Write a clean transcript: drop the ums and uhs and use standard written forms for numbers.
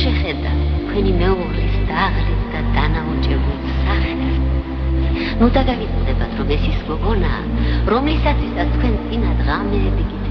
შეხედა თქვენი მეუღლის დაღლით და დანაოჭებულ სახეს. ნუ დაგაგიწყდებათ, რომ ეს ის გოგონაა, რომლისაცაც თქვენ წინათ ღამეები